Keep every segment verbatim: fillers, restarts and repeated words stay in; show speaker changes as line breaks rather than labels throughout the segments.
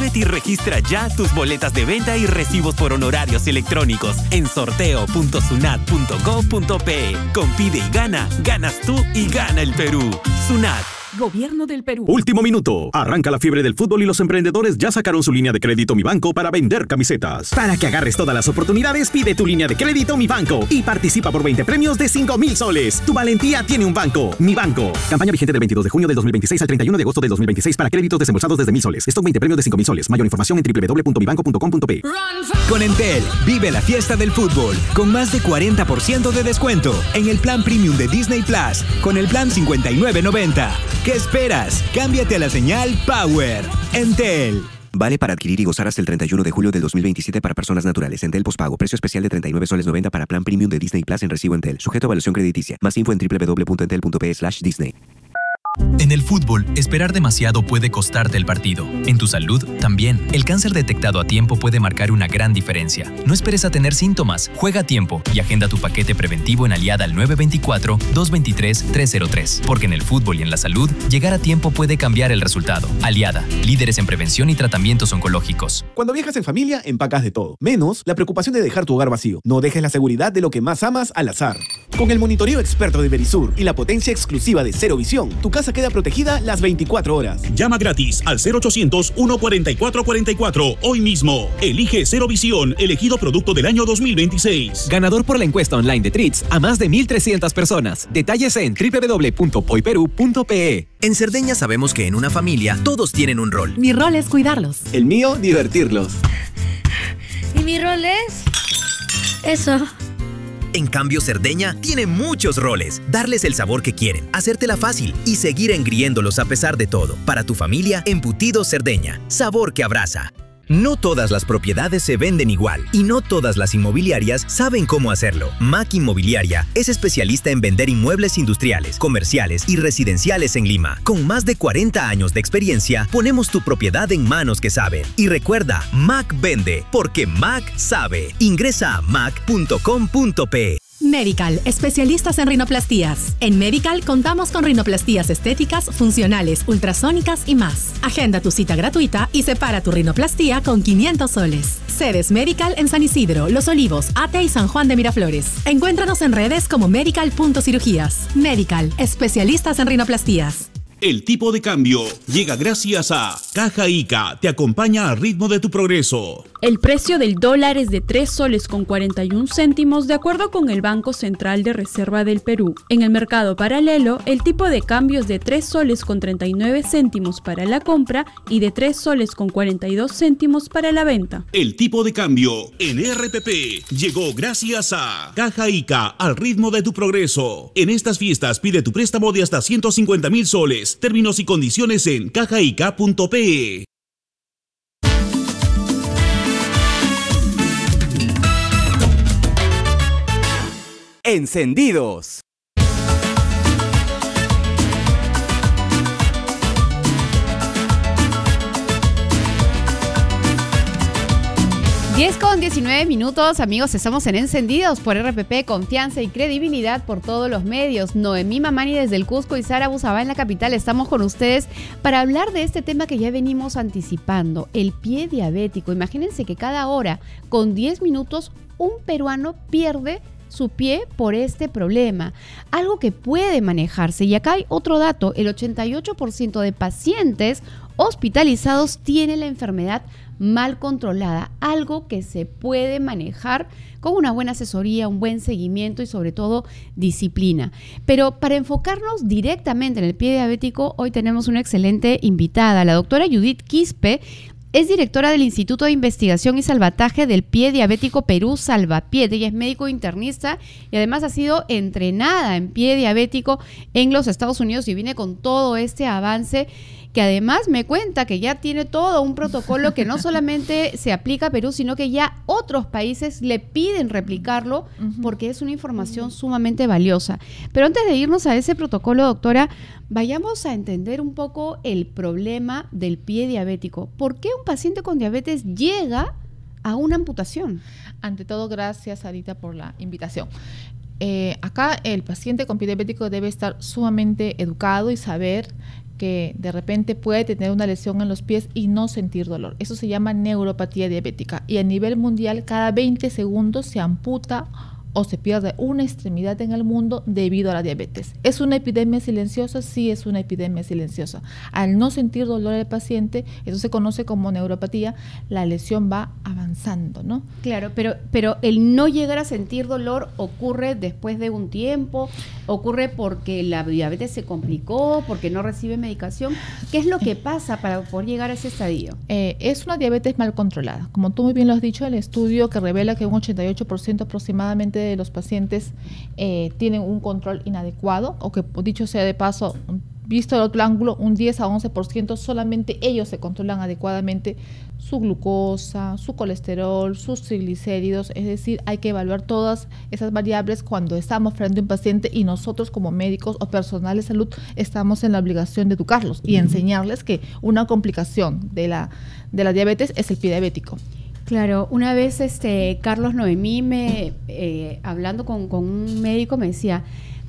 Inscríbete y registra ya tus boletas de venta y recibos por honorarios electrónicos en sorteo punto sunat punto gov punto pe. Compite y gana, ganas tú y gana el Perú. Sunat.
Gobierno del Perú.
Último minuto. Arranca la fiebre del fútbol y los emprendedores ya sacaron su línea de crédito Mi Banco para vender camisetas. Para que agarres todas las oportunidades, pide tu línea de crédito Mi Banco y participa por veinte premios de cinco mil soles. Tu valentía tiene un banco. Mi Banco. Campaña vigente del veintidós de junio del dos mil veintiséis al treinta y uno de agosto del dos mil veintiséis para créditos desembolsados desde mil soles. Stock veinte premios de cinco mil soles. Mayor información en doble u doble u doble u punto mi banco punto com punto pe.
Con Entel, vive la fiesta del fútbol con más de cuarenta por ciento de descuento en el plan premium de Disney Plus con el plan cincuenta y nueve noventa. ¿Qué esperas? Cámbiate a la señal Power. Entel.
Vale para adquirir y gozar hasta el treinta y uno de julio del dos mil veintisiete para personas naturales. Entel pospago. Precio especial de treinta y nueve soles noventa para plan premium de Disney Plus en recibo Entel. Sujeto a evaluación crediticia. Más info en doble u doble u doble u punto entel punto pe slash disney.
En el fútbol, esperar demasiado puede costarte el partido. En tu salud, también. El cáncer detectado a tiempo puede marcar una gran diferencia. No esperes a tener síntomas. Juega a tiempo y agenda tu paquete preventivo en Aliada al nueve dos cuatro, dos dos tres, tres cero tres. Porque en el fútbol y en la salud, llegar a tiempo puede cambiar el resultado. Aliada, líderes en prevención y tratamientos oncológicos.
Cuando viajas en familia, empacas de todo, menos la preocupación de dejar tu hogar vacío. No dejes la seguridad de lo que más amas al azar. Con el monitoreo experto de Verisur y la potencia exclusiva de Cero Visión, tu casa queda protegida las veinticuatro horas.
Llama gratis al cero ochocientos, uno cuarenta y cuatro cuarenta y cuatro hoy mismo. Elige Cero Visión, elegido producto del año dos mil veintiséis.
Ganador por la encuesta online de Tritz a más de mil trescientas personas. Detalles en doble u doble u doble u punto poiperú punto pe.
En Cerdeña sabemos que en una familia todos tienen un rol.
Mi rol es cuidarlos.
El mío, divertirlos.
Y mi rol es... eso.
En cambio, Cerdeña tiene muchos roles. Darles el sabor que quieren, hacértela fácil y seguir engriéndolos a pesar de todo. Para tu familia, Embutidos Cerdeña. Sabor que abraza. No todas las propiedades se venden igual y no todas las inmobiliarias saben cómo hacerlo. Mac Inmobiliaria es especialista en vender inmuebles industriales, comerciales y residenciales en Lima. Con más de cuarenta años de experiencia, ponemos tu propiedad en manos que saben. Y recuerda, Mac vende, porque Mac sabe. Ingresa a mac punto com punto pe.
Medical, especialistas en rinoplastías. En Medical contamos con rinoplastías estéticas, funcionales, ultrasónicas y más. Agenda tu cita gratuita y separa tu rinoplastía con quinientos soles. Sedes Medical en San Isidro, Los Olivos, Ate y San Juan de Miraflores. Encuéntranos en redes como medical punto cirugías. Medical, especialistas en rinoplastías.
El tipo de cambio llega gracias a Caja Ica, te acompaña al ritmo de tu progreso.
El precio del dólar es de tres soles con cuarenta y un céntimos de acuerdo con el Banco Central de Reserva del Perú. En el mercado paralelo, el tipo de cambio es de tres soles con treinta y nueve céntimos para la compra y de tres soles con cuarenta y dos céntimos para la venta.
El tipo de cambio en R P P llegó gracias a Caja Ica, al ritmo de tu progreso. En estas fiestas pide tu préstamo de hasta ciento cincuenta mil soles. Términos y condiciones en cajaica punto pe.
Encendidos.
diez con diecinueve minutos, amigos, estamos en Encendidos por R P P, confianza y credibilidad por todos los medios. Noemí Mamani desde el Cusco y Sara Busabá en la capital, estamos con ustedes para hablar de este tema que ya venimos anticipando, el pie diabético. Imagínense que cada hora, con diez minutos, un peruano pierde su pie por este problema, algo que puede manejarse. Y acá hay otro dato, el ochenta y ocho por ciento de pacientes hospitalizados tienen la enfermedad mal controlada, algo que se puede manejar con una buena asesoría, un buen seguimiento y sobre todo disciplina. Pero para enfocarnos directamente en el pie diabético, hoy tenemos una excelente invitada, la doctora Judith Quispe. Es directora del Instituto de Investigación y Salvataje del Pie Diabético Perú, Salvapié. Ella es médico internista y además ha sido entrenada en pie diabético en los Estados Unidos y viene con todo este avance que además me cuenta que ya tiene todo un protocolo que no solamente se aplica a Perú, sino que ya otros países le piden replicarlo porque es una información sumamente valiosa. Pero antes de irnos a ese protocolo, doctora, vayamos a entender un poco el problema del pie diabético. ¿Por qué un paciente con diabetes llega a una amputación?
Ante todo, gracias, Sarita, por la invitación. Eh, acá el paciente con pie diabético debe estar sumamente educado y saber que de repente puede tener una lesión en los pies y no sentir dolor. Eso se llama neuropatía diabética. Y a nivel mundial, cada veinte segundos se amputa o se pierde una extremidad en el mundo debido a la diabetes. ¿Es una epidemia silenciosa? Sí, es una epidemia silenciosa. Al no sentir dolor el paciente, eso se conoce como neuropatía, la lesión va avanzando, ¿no?
Claro, pero, pero el no llegar a sentir dolor ocurre después de un tiempo, ocurre porque la diabetes se complicó, porque no recibe medicación. ¿Qué es lo que pasa para poder llegar a ese estadio?
Eh, es una diabetes mal controlada. Como tú muy bien lo has dicho, el estudio que revela que un ochenta y ocho por ciento aproximadamente de los pacientes eh, tienen un control inadecuado, o que, dicho sea de paso, visto el otro ángulo, un diez a once por ciento solamente ellos se controlan adecuadamente su glucosa, su colesterol, sus triglicéridos. Es decir, hay que evaluar todas esas variables cuando estamos frente a un paciente, y nosotros como médicos o personal de salud estamos en la obligación de educarlos y enseñarles que una complicación de la, de la diabetes es el pie diabético.
Claro, una vez este Carlos Noemí, me, eh, hablando con, con un médico, me decía,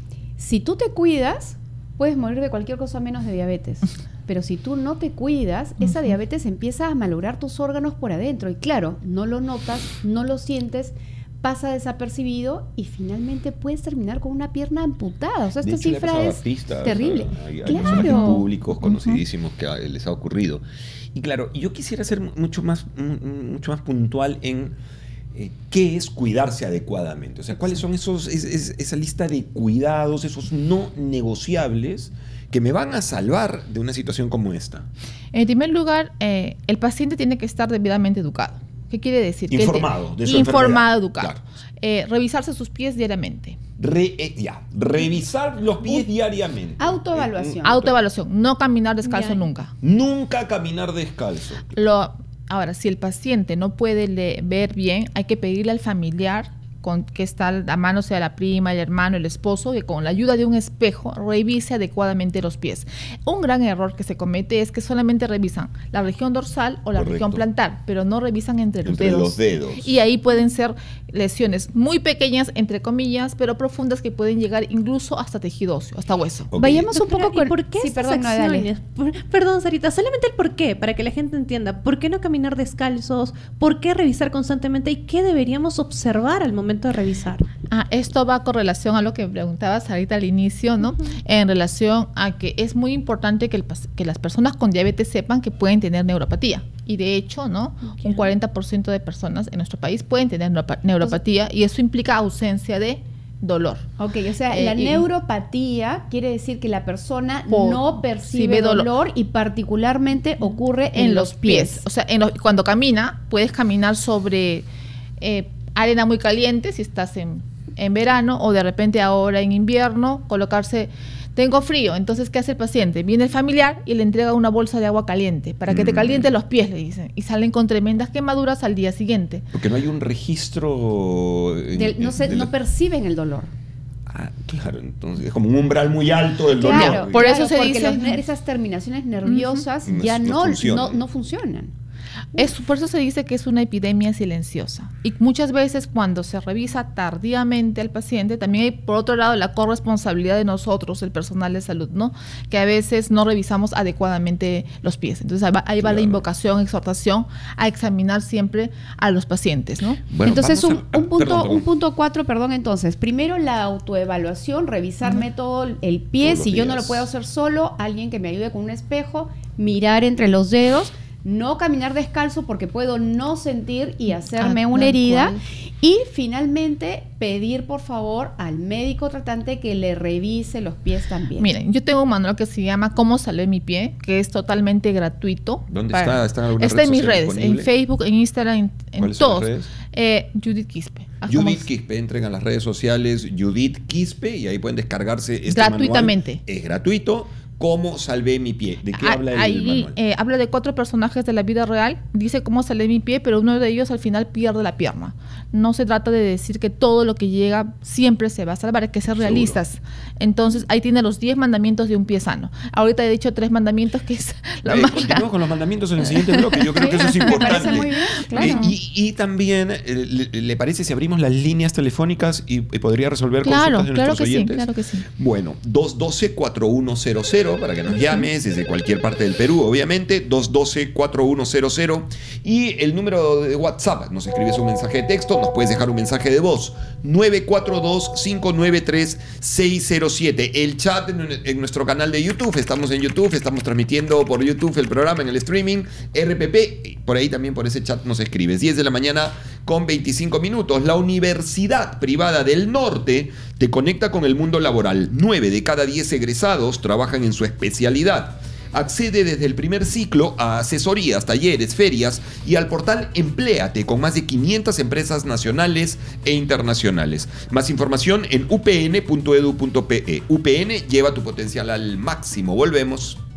si tú te cuidas, puedes morir de cualquier cosa menos de diabetes. Pero si tú no te cuidas, esa uh-huh. diabetes empieza a malograr tus órganos por adentro. Y claro, no lo notas, no lo sientes, pasa desapercibido y finalmente puedes terminar con una pierna amputada. O sea, esta cifra es
artistas,
terrible.
O sea, hay, hay
claro.
personajes públicos conocidísimos uh-huh. que les ha ocurrido. Y claro, yo quisiera ser mucho más, mucho más puntual en eh, qué es cuidarse adecuadamente. O sea, cuáles son esos, es, es, esa lista de cuidados, esos no negociables que me van a salvar de una situación como esta.
En primer lugar, eh, el paciente tiene que estar debidamente educado. ¿Qué quiere decir?
Informado
que
de su
Informado, educado.
Claro.
Eh, revisarse sus pies diariamente.
Re, eh, ya, revisar los pies uh, diariamente.
Autoevaluación.
Eh, autoevaluación. No caminar descalzo
ya.
nunca.
Nunca caminar descalzo.
Lo, ahora, si el paciente no puede le, ver bien, hay que pedirle al familiar con, que está a mano, sea la prima, el hermano, el esposo, que con la ayuda de un espejo revise adecuadamente los pies. Un gran error que se comete es que solamente revisan la región dorsal o la Correcto. región plantar, pero no revisan entre, entre los, dedos.
los dedos.
Y ahí pueden ser lesiones muy pequeñas, entre comillas, pero profundas, que pueden llegar incluso hasta tejido óseo, hasta hueso.
Okay. Vayamos un poco con...
¿Por qué
sí, perdón,
no, dale. Por, perdón, Sarita, solamente el por qué, para que la gente entienda. ¿Por qué no caminar descalzos? ¿Por qué revisar constantemente? ¿Y qué deberíamos observar al momento de revisar?
Ah, esto va con relación a lo que preguntabas ahorita al inicio, ¿no? Uh-huh. En relación a que es muy importante que, el, que las personas con diabetes sepan que pueden tener neuropatía. Y de hecho, ¿no? Okay. Un cuarenta por ciento de personas en nuestro país pueden tener neuropatía, y eso implica ausencia de dolor.
Ok, o sea, eh, la y, neuropatía quiere decir que la persona no percibe dolor, dolor y particularmente ocurre en, en los pies. pies.
O sea, en los, cuando camina, puedes caminar sobre eh, arena muy caliente si estás en, en verano, o de repente ahora en invierno, colocarse... Tengo frío, entonces ¿qué hace el paciente? Viene el familiar y le entrega una bolsa de agua caliente para que mm. te caliente los pies, le dicen, y salen con tremendas quemaduras al día siguiente.
Porque no hay un registro... En,
del, no, se,
de
no
la...
perciben el dolor.
Ah, claro, entonces es como un umbral muy alto del dolor.
Claro, por eso se dice... Los, esas terminaciones nerviosas uh-huh. ya no, no, funcionan. no, no funcionan.
Es, por eso se dice que es una epidemia silenciosa, y muchas veces cuando se revisa tardíamente al paciente, también hay por otro lado la corresponsabilidad de nosotros, el personal de salud, ¿no? Que a veces no revisamos adecuadamente los pies. Entonces ahí va, ahí va claro. la invocación, exhortación a examinar siempre a los pacientes, ¿no?
Bueno, entonces un, a, un punto perdón, perdón. un punto cuatro, perdón, entonces primero la autoevaluación, revisarme uh-huh. todo el pie, si días. yo no lo puedo hacer solo, alguien que me ayude con un espejo, mirar entre los dedos. No caminar descalzo porque puedo no sentir y hacerme ah, una herida. Cual. Y finalmente pedir por favor al médico tratante que le revise los pies también.
Miren, yo tengo un manual que se llama Cómo salvé mi pie, que es totalmente gratuito.
¿Dónde
para,
está? ¿Está en alguna
Está
red
en mis redes,
disponible?
en Facebook, en Instagram, en, en todos.
Redes?
Eh, Judith Quispe.
Judith Quispe, entren a las redes sociales Judith Quispe y ahí pueden descargarse este
gratuitamente.
Manual. Es gratuito. ¿Cómo salvé mi pie? ¿De qué ah, habla el
ahí,
manual?
Eh, habla de cuatro personajes de la vida real. Dice cómo salvé mi pie, pero uno de ellos al final pierde la pierna. No se trata de decir que todo lo que llega siempre se va a salvar, hay que ser realistas. Seguro. Entonces, ahí tiene los diez mandamientos de un pie sano. Ahorita he dicho tres mandamientos, que es lo
eh,
más...
Continuamos con los mandamientos en el siguiente bloque. Yo creo que eso es importante.
Me parece muy bien, claro.
eh, y, y también, eh, le, ¿le parece si abrimos las líneas telefónicas y, y podría resolver
claro,
consultas de
claro
nuestros
que
oyentes?
Sí, claro que sí.
Bueno, dos uno dos, cuatro uno cero cero cero para que nos llames desde cualquier parte del Perú, obviamente, dos uno dos, cuatro uno cero cero. Y el número de WhatsApp, nos escribes un mensaje de texto, nos puedes dejar un mensaje de voz, nueve cuatro dos, cinco nueve tres, seis cero siete. El chat en, en nuestro canal de YouTube, estamos en YouTube, estamos transmitiendo por YouTube el programa en el streaming, R P P, por ahí también por ese chat nos escribes. diez de la mañana con veinticinco minutos. La Universidad Privada del Norte te conecta con el mundo laboral. nueve de cada diez egresados trabajan en su especialidad. Accede desde el primer ciclo a asesorías, talleres, ferias y al portal Empléate con más de quinientas empresas nacionales e internacionales. Más información en u p n punto e d u punto p e. U P N lleva tu potencial al máximo. Volvemos.